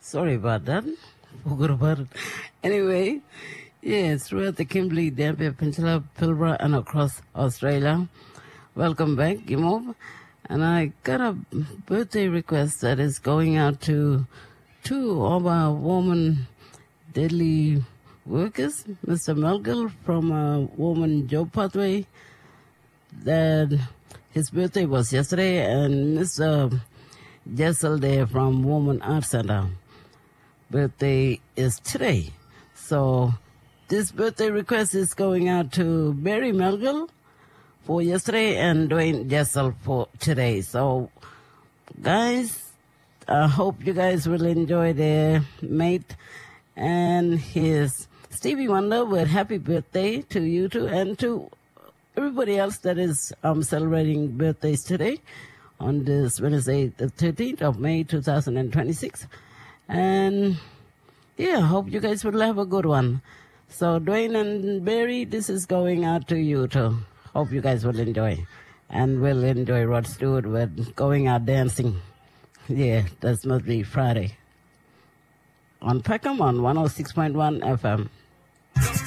Sorry about that. Forgot about it. Anyway, yes, throughout the Kimberley, Dampier Peninsula, Pilbara, and across Australia. Welcome back, Gimov. And I got a birthday request that is going out to two of our woman deadly workers, Mr. Melgill from Woman Job Pathway, that his birthday was yesterday, and Mr. Jessel there from Woman Art Center. Birthday is today. So this birthday request is going out to Barry Melgill for yesterday and Dwayne Jessel for today. So guys, I hope you guys will enjoy their mate and his Stevie Wonder with happy birthday to you two and to everybody else that is celebrating birthdays today on this Wednesday, the 13th of May, 2026. And yeah, hope you guys will have a good one. So Dwayne and Barry, this is going out to you too. Hope you guys will enjoy. And will enjoy Rod Stewart with going out dancing. Yeah, that must be Friday. On Peckham on 106.1 FM.